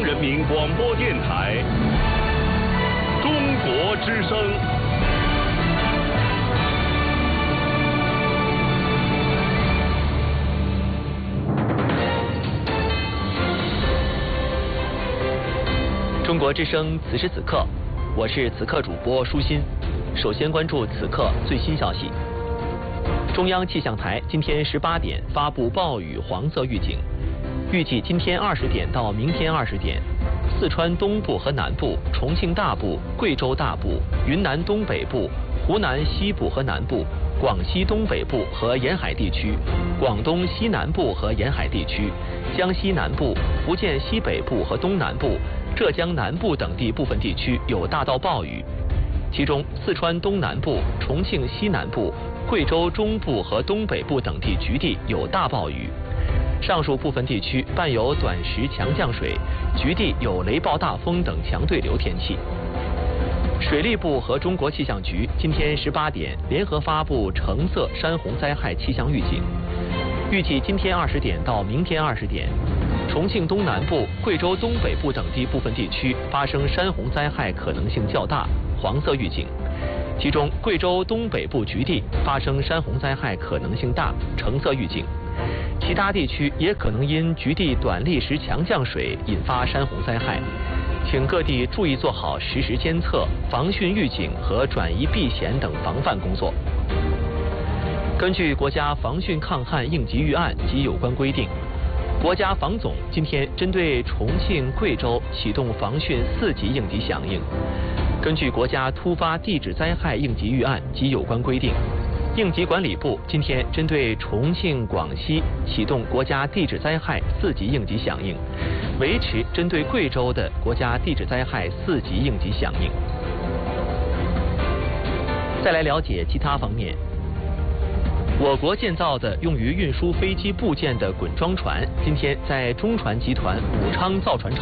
央人民广播电台中国之声。 中国之声，此时此刻，我是此刻主播舒心。首先关注此刻最新消息。中央气象台今天18点发布暴雨黄色预警，预计今天20点到明天20点，四川东部和南部、重庆大部、贵州大部、云南东北部、湖南西部和南部、广西东北部和沿海地区、广东西南部和沿海地区、江西南部、福建西北部和东南部、浙江南部等地部分地区有大到暴雨，其中四川东南部、重庆西南部、贵州中部和东北部等地局地有大暴雨。上述部分地区伴有短时强降水，局地有雷暴大风等强对流天气。水利部和中国气象局今天18点联合发布橙色山洪灾害气象预警，预计今天20点到明天20点，重庆东南部、贵州东北部等地部分地区发生山洪灾害可能性较大，黄色预警。其中贵州东北部局地发生山洪灾害可能性大，橙色预警。其他地区也可能因局地短历时强降水引发山洪灾害，请各地注意做好实时监测、防汛预警和转移避险等防范工作。根据国家防汛抗旱应急预案及有关规定，国家防总今天针对重庆、贵州启动防汛4级应急响应。根据国家突发地质灾害应急预案及有关规定，应急管理部今天针对重庆、广西启动国家地质灾害4级应急响应，维持针对贵州的国家地质灾害4级应急响应。再来了解其他方面。我国建造的用于运输飞机部件的滚装船，今天在中船集团武昌造船厂